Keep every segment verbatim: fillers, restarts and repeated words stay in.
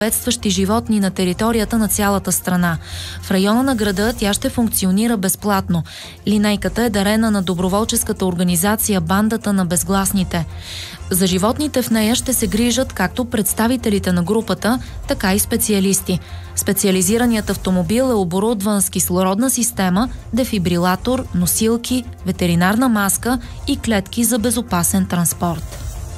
бедстващи животни на територията на цялата страна. В района на града тя ще функционира безплатно. Линейката е дарена на доброволческата организация Бандата на безгласните. За животните в нея ще се грижат както представителите на групата, така и специалисти. Специализираният автомобил е оборудван с кислородна система, дефибрилатор, носилки, ветеринарна маска и клетки за безопасен транспорт.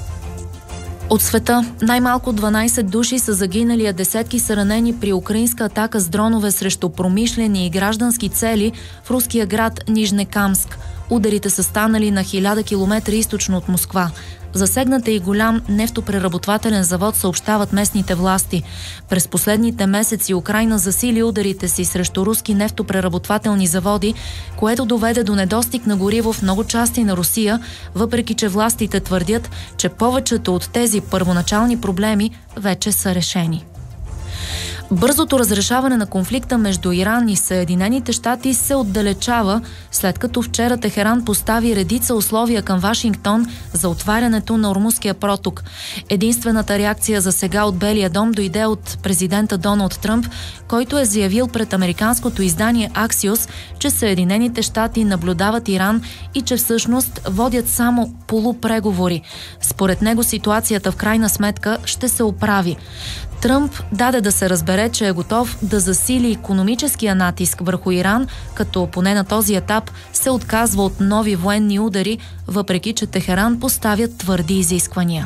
От света най-малко дванайсет души са загинали, а десетки са ранени при украинска атака с дронове срещу промишлени и граждански цели в руския град Нижнекамск. Ударите са станали на хиляда километра източно от Москва. Засегнат е и голям нефтопреработвателен завод, съобщават местните власти. През последните месеци Украйна засили ударите си срещу руски нефтопреработвателни заводи, което доведе до недостиг на гориво в много части на Русия, въпреки че властите твърдят, че повечето от тези първоначални проблеми вече са решени. Бързото разрешаване на конфликта между Иран и Съединените щати се отдалечава, след като вчера Техеран постави редица условия към Вашингтон за отварянето на Ормузския проток. Единствената реакция за сега от Белия дом дойде от президента Доналд Тръмп, който е заявил пред американското издание Axios, че Съединените щати наблюдават Иран и че всъщност водят само полупреговори. Според него ситуацията в крайна сметка ще се оправи. Тръмп даде да се разбере, че е готов да засили икономическия натиск върху Иран, като поне на този етап се отказва от нови военни удари, въпреки че Техеран поставят твърди изисквания.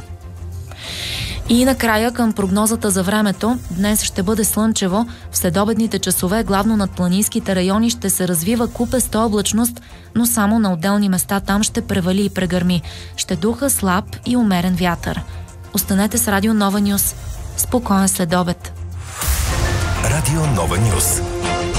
И накрая към прогнозата за времето. Днес ще бъде слънчево. В следобедните часове главно над планинските райони ще се развива купеста облачност, но само на отделни места там ще превали и прегърми. Ще духа слаб и умерен вятър. Останете с Радио Нова Нюз. Спокоен следобед. Радио Нова Нюз.